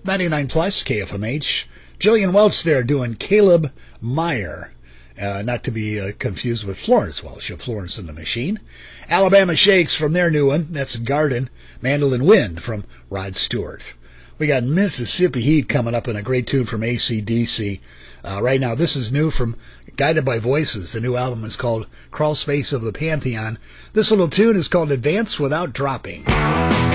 99 plus KFMH. Jillian Welch there doing Caleb Meyer. Not to be confused with Florence Welch of Florence and the Machine. Alabama Shakes from their new one. That's Garden. Mandolin Wind from Rod Stewart. We got Mississippi Heat coming up in a great tune from AC/DC. Right now, this is new from Guided by Voices. The new album is called Crawl Space of the Pantheon. This little tune is called Advance Without Dropping.